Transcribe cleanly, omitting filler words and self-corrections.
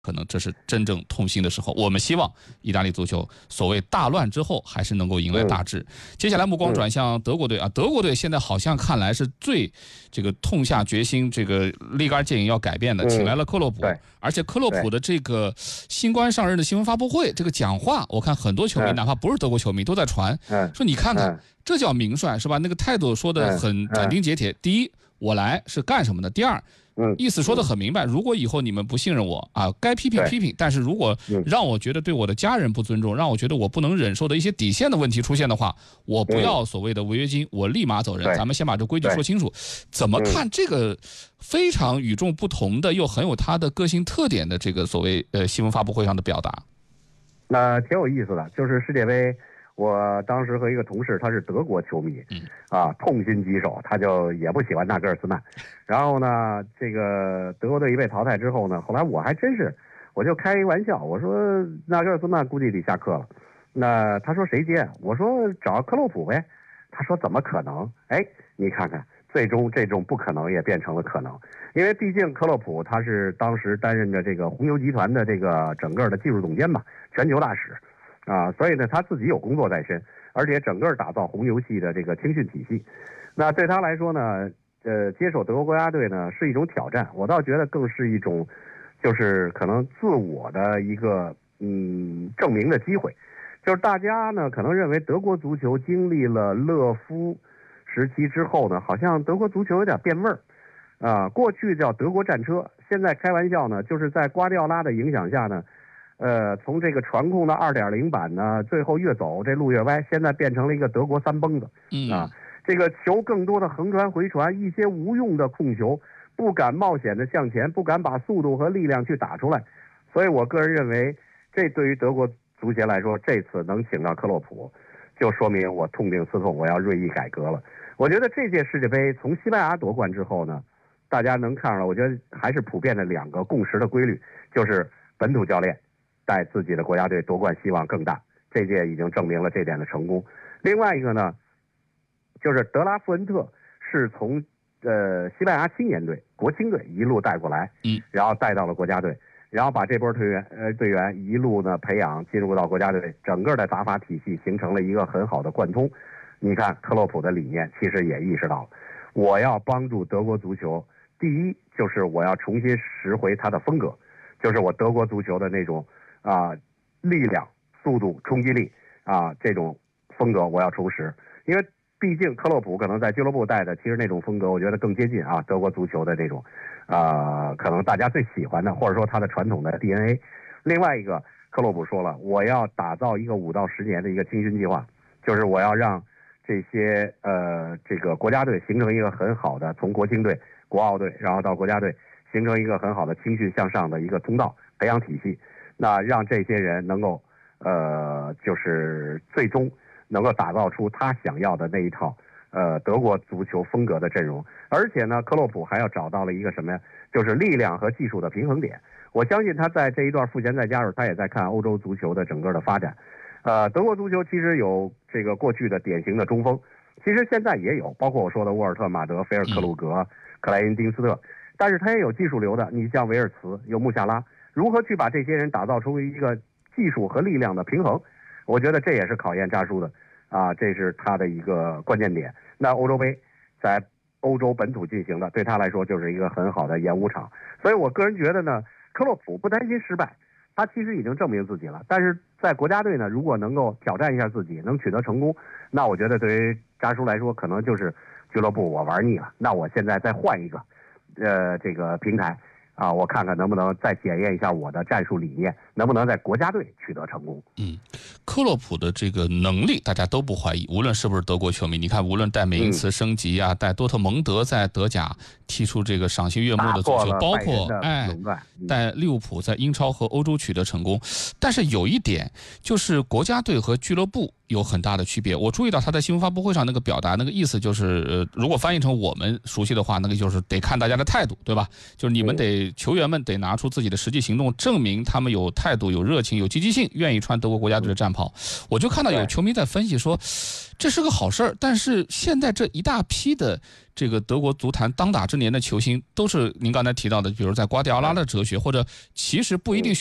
可能这是真正痛心的时候。我们希望意大利足球所谓大乱之后，还是能够迎来大治。接下来目光转向德国队啊，德国队现在好像看来是最这个痛下决心，这个立竿见影要改变的，请来了克洛普，而且克洛普的这个新官上任的新闻发布会，这个讲话，我看很多球迷，哪怕不是德国球迷，都在传，说你看看，这叫名帅是吧？那个态度说的很斩钉截铁。第一，我来是干什么的？第二。意思说得很明白，如果以后你们不信任我啊，该批评批评，但是如果让我觉得对我的家人不尊重，让我觉得我不能忍受的一些底线的问题出现的话，我不要所谓的违约金，我立马走人。咱们先把这规矩说清楚。怎么看这个非常与众不同的又很有他的个性特点的这个所谓新闻发布会上的表达？ 那挺有意思的，就是世界杯。我当时和一个同事，他是德国球迷，痛心疾首，他就也不喜欢纳格尔斯曼。然后呢，这个德国队一被淘汰之后呢，后来我还真是，我就开一玩笑，我说纳格尔斯曼估计得下课了。那他说谁接？我说找克洛普呗。他说怎么可能？哎，你看看，最终这种不可能也变成了可能，因为毕竟克洛普他是当时担任着这个红牛集团的这个整个的技术总监嘛，全球大使。所以呢，他自己有工作在身，而且整个打造红牛系的这个青训体系。那对他来说呢，接手德国国家队呢是一种挑战，我倒觉得更是一种，就是可能自我的一个证明的机会。就是大家呢可能认为德国足球经历了勒夫时期之后呢，好像德国足球有点变味儿过去叫德国战车，现在开玩笑呢，就是在瓜迪奥拉的影响下呢。从这个传控的 2.0 版呢，最后越走这路越歪，现在变成了一个德国三蹦子这个球更多的横传回传，一些无用的控球，不敢冒险的向前，不敢把速度和力量去打出来。所以我个人认为，这对于德国足协来说，这次能请到克洛普，就说明我痛定思痛，我要锐意改革了。我觉得这届世界杯从西班牙夺冠之后呢，大家能看出来，我觉得还是普遍的两个共识的规律，就是本土教练带自己的国家队夺冠希望更大，这届已经证明了这点的成功。另外一个呢，就是德拉富恩特是从西班牙青年队国青队一路带过来，然后带到了国家队，然后把这波队员一路呢培养进入到国家队，整个的打法体系形成了一个很好的贯通。你看克洛普的理念其实也意识到了，我要帮助德国足球，第一就是我要重新拾回他的风格，就是我德国足球的那种力量、速度、冲击力这种风格我要重拾。因为毕竟克洛普可能在俱乐部带的，其实那种风格我觉得更接近德国足球的这种可能大家最喜欢的，或者说他的传统的 DNA。另外一个，克洛普说了，我要打造一个5到10年的一个青训计划，就是我要让这些这个国家队形成一个很好的从国青队、国奥队，然后到国家队形成一个很好的青训向上的一个通道培养体系。那让这些人能够就是最终能够打造出他想要的那一套德国足球风格的阵容。而且呢，克洛普还要找到了一个什么呀，就是力量和技术的平衡点。我相信他在这一段赋闲在家时，他也在看欧洲足球的整个的发展。德国足球其实有这个过去的典型的中锋，其实现在也有，包括我说的沃尔特、马德、菲尔克鲁格、克莱因丁斯特，但是他也有技术流的，你像维尔茨，有穆夏拉。如何去把这些人打造出一个技术和力量的平衡，我觉得这也是考验扎叔的这是他的一个关键点。那欧洲杯在欧洲本土进行的，对他来说就是一个很好的演武场。所以我个人觉得呢，克洛普不担心失败，他其实已经证明自己了。但是在国家队呢，如果能够挑战一下自己，能取得成功，那我觉得对于扎叔来说，可能就是俱乐部我玩腻了，那我现在再换一个这个平台我看看能不能再检验一下我的战术理念，能不能在国家队取得成功。 克洛普的这个能力大家都不怀疑，无论是不是德国球迷，你看无论带美因茨升级带多特蒙德在德甲踢出这个赏心悦目的足球，包括带利物浦在英超和欧洲取得成功。但是有一点就是国家队和俱乐部有很大的区别。我注意到他在新闻发布会上那个表达，那个意思就是，如果翻译成我们熟悉的话，那个就是得看大家的态度，对吧？就是你们球员们得拿出自己的实际行动，证明他们有态度、有热情、有积极性，愿意穿德国国家队的战袍。我就看到有球迷在分析说，这是个好事儿，但是现在这一大批的这个德国足坛当打之年的球星，都是您刚才提到的，比如在瓜迪奥拉的哲学，或者其实不一定